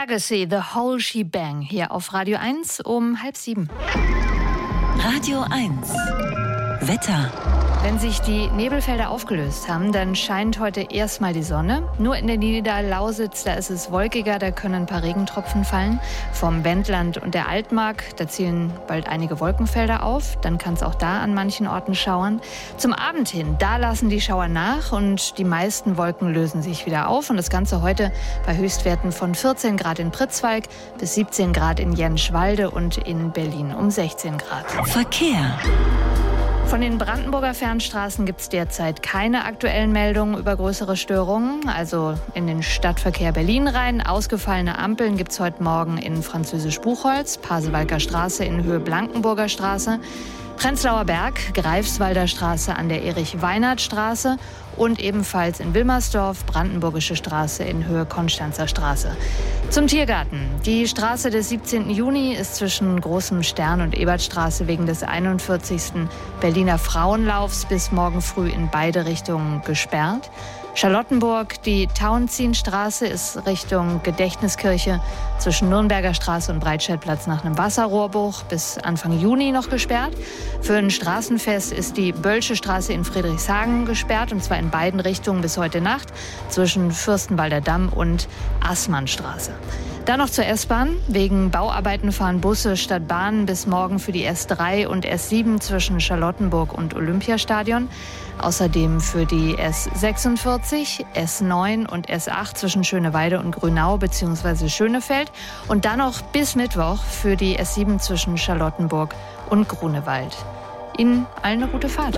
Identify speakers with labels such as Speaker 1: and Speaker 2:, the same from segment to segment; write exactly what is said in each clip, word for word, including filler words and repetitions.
Speaker 1: Agassi, The Whole Shebang, hier auf Radio eins um halb sieben.
Speaker 2: Radio eins. Wetter.
Speaker 1: Wenn sich die Nebelfelder aufgelöst haben, dann scheint heute erstmal die Sonne. Nur in der Niederlausitz, da ist es wolkiger, da können ein paar Regentropfen fallen. Vom Wendland und der Altmark, da ziehen bald einige Wolkenfelder auf. Dann kann es auch da an manchen Orten schauern. Zum Abend hin, da lassen die Schauer nach und die meisten Wolken lösen sich wieder auf. Und das Ganze heute bei Höchstwerten von vierzehn Grad in Pritzwalk bis siebzehn Grad in Jenschwalde und in Berlin um sechzehn Grad.
Speaker 2: Verkehr.
Speaker 1: Von den Brandenburger Fernstraßen gibt es derzeit keine aktuellen Meldungen über größere Störungen. Also in den Stadtverkehr Berlin rein. Ausgefallene Ampeln gibt es heute Morgen in Französisch-Buchholz, Pasewalker Straße in Höhe Blankenburger Straße, Prenzlauer Berg, Greifswalder Straße an der Erich-Weinert-Straße und ebenfalls in Wilmersdorf, Brandenburgische Straße in Höhe Konstanzer Straße. Zum Tiergarten. Die Straße des siebzehnten Juni ist zwischen Großem Stern und Ebertstraße wegen des einundvierzigsten Berliner Frauenlaufs bis morgen früh in beide Richtungen gesperrt. Charlottenburg, die Tauentzienstraße ist Richtung Gedächtniskirche zwischen Nürnberger Straße und Breitscheidplatz nach einem Wasserrohrbruch bis Anfang Juni noch gesperrt. Für ein Straßenfest ist die Bölsche Straße in Friedrichshagen gesperrt, und zwar in beiden Richtungen bis heute Nacht zwischen Fürstenwalder Damm und Assmannstraße. Dann noch zur S-Bahn. Wegen Bauarbeiten fahren Busse statt Bahnen bis morgen für die S drei und S sieben zwischen Charlottenburg und Olympiastadion. Außerdem für die S sechsundvierzig, S neun und S acht zwischen Schöneweide und Grünau bzw. Schönefeld. Und dann noch bis Mittwoch für die S sieben zwischen Charlottenburg und Grunewald. Ihnen allen eine gute Fahrt.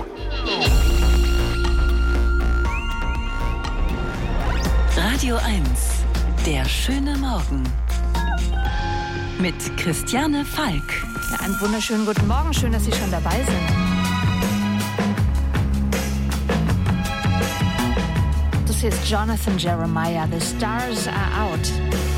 Speaker 2: Radio eins. Der schöne Morgen. Mit Christiane Falk.
Speaker 1: Ja, einen wunderschönen guten Morgen. Schön, dass Sie schon dabei sind. Das ist Jonathan Jeremiah. The Stars Are Out.